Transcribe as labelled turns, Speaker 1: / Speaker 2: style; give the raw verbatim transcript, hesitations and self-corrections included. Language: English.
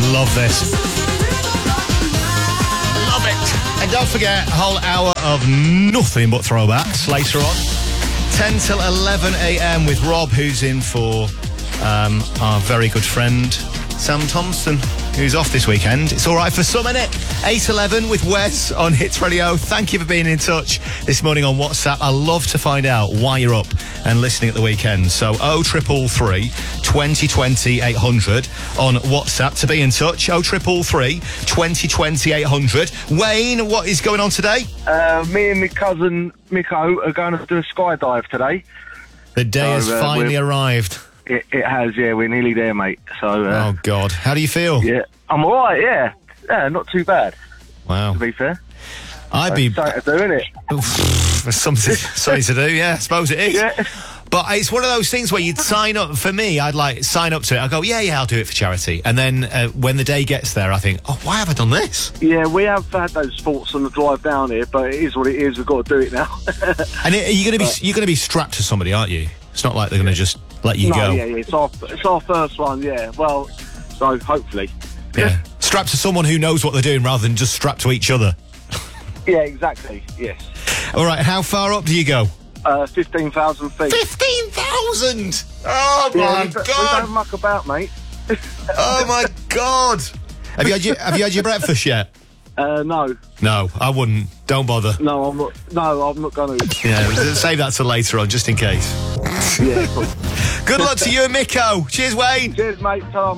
Speaker 1: Love this. Love it. And don't forget, a whole hour of nothing but throwbacks later on. ten till eleven a.m. with Rob, who's in for um, our very good friend Sam Thompson, who's off this weekend. It's all right for some, innit? eight eleven with Wes on Hits Radio. Thank you for being in touch this morning on WhatsApp. I love to find out why you're up and listening at the weekend. So oh triple three, twenty twenty, eight hundred on WhatsApp to be in touch. oh triple three, twenty twenty, eight hundred. Wayne, what is going on today?
Speaker 2: Uh, me and my cousin Miko are going to do a skydive today.
Speaker 1: The day
Speaker 2: So,
Speaker 1: has
Speaker 2: uh,
Speaker 1: finally
Speaker 2: we're-
Speaker 1: arrived.
Speaker 2: It, it has, yeah, we're nearly there, mate. So, uh,
Speaker 1: Oh, God. How do you feel?
Speaker 2: yeah, I'm all right, yeah. Yeah, not too bad,
Speaker 1: Wow.
Speaker 2: to be fair.
Speaker 1: I'd be...
Speaker 2: Something to do, innit?
Speaker 1: There's something, something to do, yeah, I suppose it is.
Speaker 2: Yeah.
Speaker 1: But it's one of those things where you'd sign up. For me, I'd like sign up to it. I go, yeah, yeah, I'll do it for charity. And then uh, when the day gets there, I think, oh, why have I done this?
Speaker 2: Yeah, we have had those thoughts on the drive down here, but it is what it is. We've got to do it now.
Speaker 1: And it, you're going to be you're going to be strapped to somebody, aren't you? It's not like they're going to just let you
Speaker 2: no,
Speaker 1: go.
Speaker 2: yeah, yeah, it's our, it's our first one, yeah. Well, so hopefully.
Speaker 1: Yeah. Strapped to someone who knows what they're doing rather than just strapped to each other.
Speaker 2: Yeah, exactly, yes.
Speaker 1: All right, how far up do you go?
Speaker 2: Uh, fifteen thousand feet.
Speaker 1: fifteen thousand! Oh,
Speaker 2: Yeah,
Speaker 1: my
Speaker 2: we, don't- we
Speaker 1: God!
Speaker 2: don't muck about, mate.
Speaker 1: Oh, my God! Have you had your, have you had your breakfast yet?
Speaker 2: Uh, no,
Speaker 1: No, I wouldn't. Don't bother.
Speaker 2: no, I'm not. No, I'm not going to.
Speaker 1: Yeah, save that till later on, just in case.
Speaker 2: Yeah, cool.
Speaker 1: Good luck to you and Miko. Cheers, Wayne.
Speaker 2: Cheers, mate. Ta-ra.